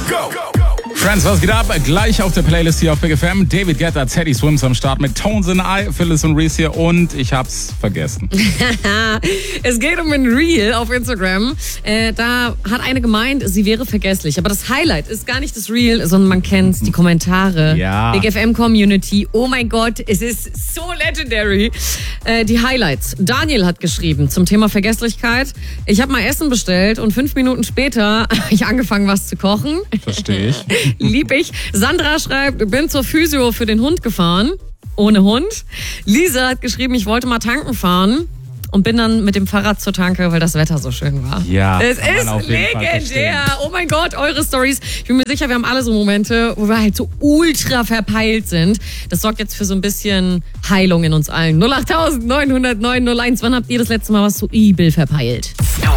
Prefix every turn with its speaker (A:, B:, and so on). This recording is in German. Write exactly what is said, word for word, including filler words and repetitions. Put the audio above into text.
A: Friends, was geht ab? Gleich auf der Playlist hier auf Big F M. David Guetta, Teddy Swims am Start mit Tones in the Eye, Phyllis und Reese hier und ich hab's vergessen.
B: Es geht um ein Reel auf Instagram. Äh, da hat eine gemeint, sie wäre vergesslich. Aber das Highlight ist gar nicht das Reel, sondern man kennt die Kommentare.
A: Ja.
B: Big F M Community. Oh mein Gott, es ist so legendary. Äh, die Highlights. Daniel hat geschrieben zum Thema Vergesslichkeit. Ich habe mal Essen bestellt und fünf Minuten später habe ich angefangen, was zu kochen.
A: Verstehe ich.
B: Lieb ich. Sandra schreibt, bin zur Physio für den Hund gefahren. Ohne Hund. Lisa hat geschrieben, ich wollte mal tanken fahren. Und bin dann mit dem Fahrrad zur Tanke, weil das Wetter so schön war.
A: Ja,
B: es ist legendär. Oh mein Gott, eure Stories. Ich bin mir sicher, wir haben alle so Momente, wo wir halt so ultra verpeilt sind. Das sorgt jetzt für so ein bisschen Heilung in uns allen. null acht neun null neun null eins. Wann habt ihr das letzte Mal was so übel verpeilt?